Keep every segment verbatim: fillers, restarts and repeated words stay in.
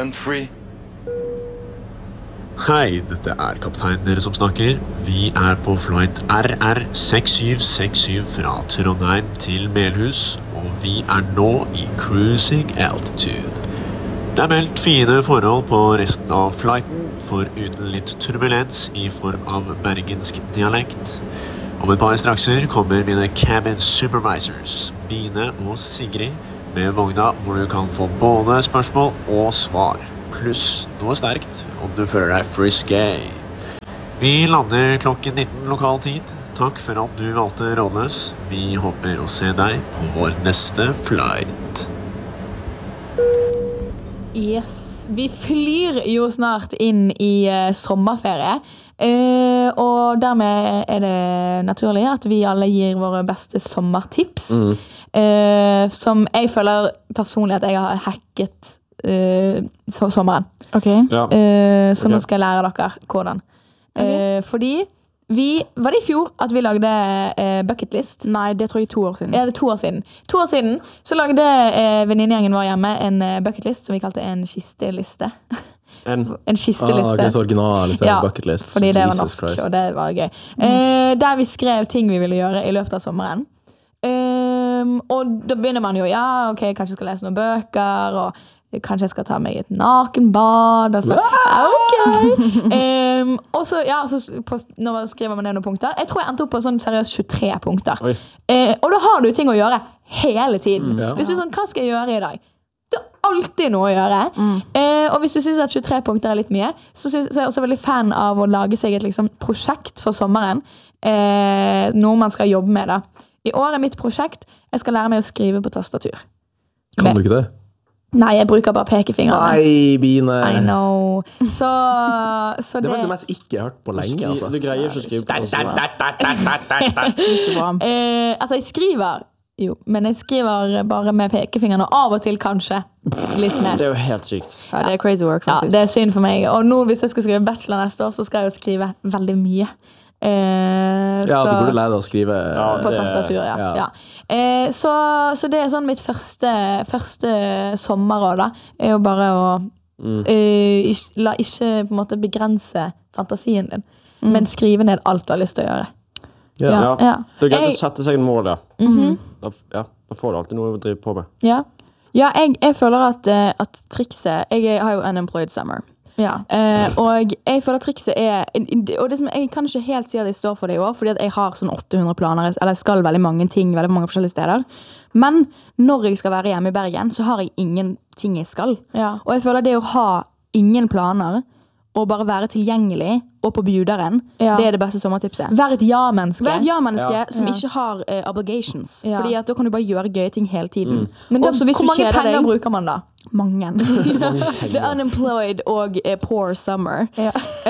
rent-free. Hei, dette er kapteinen dere som snakker. Vi er på flight R R seks syv seks syv fra Trondheim til Melhus, og vi er nå i cruising altitude. Det er meldt fine forhold på resten av flighten, for uten litt turbulens i form av bergensk dialekt. Om et par strakser kommer mine cabin supervisors, Bine og Sigrid, med vogna hvor du kan få både spørsmål og svar, pluss noe sterkt om du føler deg frisky. Vi lander klokken nitten lokal tid. Takk for at du valgte Rådløs. Vi håper å se deg på vår neste flight. Yes, vi flyr jo snart inn i uh, sommerferie, uh, og dermed er det naturlig at vi alle gir våre beste sommertips, mm. uh, som jeg føler personlig at jeg har hacket uh, sommeren. Okay. Ja. Uh, så okay. nå skal jeg lære dere hvordan. Okay. Uh, fordi vi, var det i fjor at vi lagde uh, bucketlist? Nei, det tror jeg to år siden. Ja, det er to år siden. To år siden så lagde uh, venninnegjengen vår hjemme en uh, bucketlist som vi kalte en kisteliste. En, en kisteliste. Ah, okay, så original liksom, ja, bucketlist. fordi det var Jesus norsk, Christ. og det var gøy. Mm. Uh, der vi skrev ting vi ville gjøre i løpet av sommeren. Um, og da begynner man jo, ja, ok, kanskje jeg skal lese noen bøker, og kanskje jeg skal ta meg et nakenbad, og så, ok. Um, og så, ja, så på, nå skriver man ned noen punkter. Jeg tror jeg endte opp på sånn seriøst tjuetre punkter. Uh, og da har du ting å gjøre hele tiden. Mm, ja. Hvis du er sånn, hva skal jeg gjøre i dag? Det er alltid noe å gjøre. Mm. Uh, og hvis du synes at tjuetre punkter er litt mye, så, synes, så er jeg også veldig fan av å lage seg et liksom, prosjekt for sommeren. Uh, noe man skal jobbe med da. I år er mitt prosjekt, jeg skal lære meg å skrive på tastatur. Kan du ikke det? Nei, jeg bruker bare pekefingrene. Nei, Bine. I know. Så, så det... Det var det mest ikke jeg har hørt på lenge, altså. Du greier ikke å skrive på Ikke bra. Eh, altså, jeg skriver jo, men jeg skriver bare med pekefingrene, og av og til kanskje litt mer. Det er jo helt sykt. Ja, det er crazy work, faktisk. Ja, det er synd for meg. Og nå, hvis jeg skal skrive bachelor neste år, så skal jeg jo skrive veldig mye. Eh, ja, så, du burde lære deg å skrive ja, på det, tastatur, ja, ja. ja. Eh, så, så det er sånn mitt første, første sommerår da, er jo bare å mm. eh, ikke, la ikke på en måte begrense fantasien din, mm. men skrive ned alt du har lyst til å gjøre. Ja, ja. ja. ja. Det er greit å sette seg en mål der. Mm-hmm. Da, ja, da får du alltid noe å drive på med. Ja, ja jeg, jeg føler at, at trikset, jeg har jo unemployed summer. Ja. Uh, og jeg føler at trikset er og det som, jeg kan ikke helt si at jeg står for det i år, fordi at jeg har sånn åtte hundre planer, eller jeg skal veldig mange ting veldig mange forskjellige steder, men når jeg skal være hjemme i Bergen så har jeg ingenting jeg skal, ja. Og jeg føler det å ha ingen planer og bare være tilgjengelig og på bjuderen, ja. Det er det beste sommertipset. Vær et ja-menneske. Vær et ja-menneske ja. Som ja. Ikke har uh, obligations, ja. Fordi at da kan du bare gjøre gøye ting hele tiden. Mm. Men da, også, hvis hvor mange penger deg, bruker man da? Mange. The unemployed og uh, poor summer. Ja.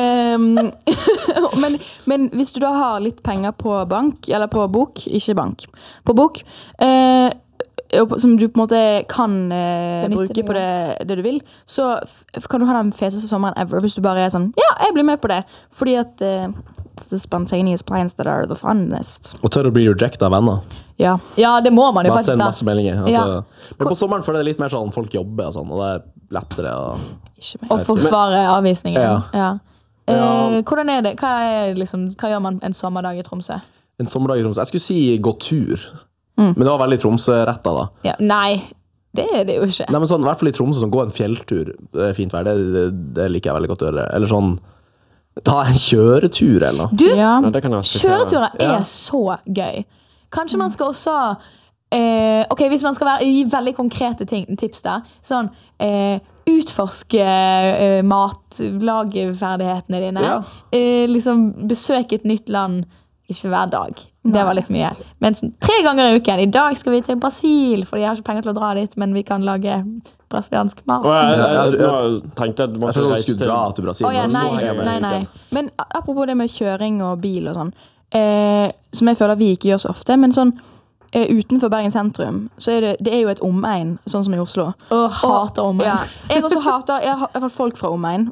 Um, men, men hvis du da har litt penger på bank, eller på bok, ikke bank, på bok, uh, som du på en måte kan uh, bruke på det, det du vil, så f- kan du ha den feteste sommeren ever hvis du bare er sånn, ja, jeg blir med på det. Fordi at uh, it's the spontaneous plans that are the funnest. Og tør å bli reject av venner. Ja. Ja, det må man jo masse, faktisk da. Masse meldinger. Altså. Ja. Men på sommeren føler jeg det litt mer sånn folk jobber og sånn, og det er lettere å... Og forsvare avvisningen. Ja. Ja. Ja. Eh, hvordan er det? Hva, er, liksom, hva gjør man en sommerdag i Tromsø? En sommerdag i Tromsø? Jeg skulle si gå tur. Mm. Men det var veldig Tromsø-rettet da. Ja. Nei, det er det jo ikke. Nei, men sånn, i hvert fall i Tromsø, sånn, gå en fjelltur, det er fint vær, det, det, det liker jeg veldig godt å gjøre. Eller sånn, ta en kjøretur eller noe. Du, ja. Ja, kjøreturer er ja. Så gøy. Kanskje man skal også, eh, ok, hvis man skal være, gi veldig konkrete ting, tips da, sånn, eh, utforske eh, matlagferdighetene dine, Ja. eh, liksom besøke et nytt land, ikke hver dag. Det var litt mye. Men sånn, tre ganger i uken. I dag skal vi til Brasil, for jeg har ikke penger til å dra dit, men vi kan lage brasiliansk mat. Og jeg, jeg, jeg, jeg tenkte at man Jeg tror du reise skulle dra til Brasil. Å, ja, men så nei, henger jeg med nei, i nei. uken. Men apropos det med kjøring og bil og sånn, eh, som jeg føler vi ikke gjør så ofte, men sånn, eh, utenfor Bergen sentrum, så er det, det er jo et omegn, sånn som i Oslo. Åh, hater omegn. Ja, jeg også hater, jeg har i hvert fall folk fra omegn.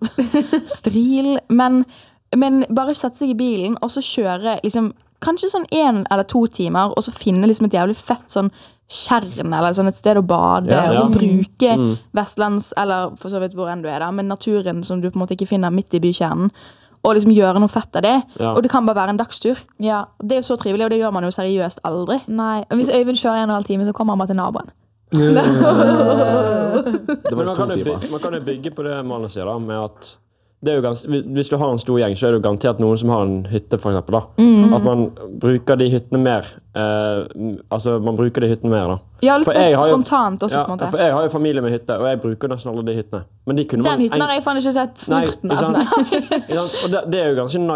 Stril, men, men bare sette seg i bilen, og så kjøre, liksom, kanskje sånn en eller to timer, og så finne liksom et jævlig fett sånn Tjern, eller sånn et sted å bade, Ja, og ja. så bruke Mm. Vestlands, eller for så vidt hvor enn du er da, men naturen som du på en måte ikke finner midt i bykjernen, og liksom gjøre noe fett av det, Ja. og det kan bare være en dagstur. Ja. Det er jo så trivelig, og det gjør man jo seriøst aldri. Nei. Og hvis Øyvind kjører en og en halv time, så kommer han bare til naboen. Det Men var man to kan, jo timer. by, man kan jo bygge på det Malin sier da, med at det er jo gans, hvis du har en stor gjeng, så er det jo garantert noen som har en hytte, for eksempel. Da. Mm. At man bruker de hyttene mer. Eh, altså, man bruker de hyttene mer, da. Ja, litt For jeg har jo- spontant også, Ja, på en måte. for jeg har jo familie med hytte, og jeg bruker nesten alle de hyttene. Men de kunne Den man hytten har jeg faen ikke sett snurten Nei, av. ikke sant? Ikke sant? Og det, det er jo ganske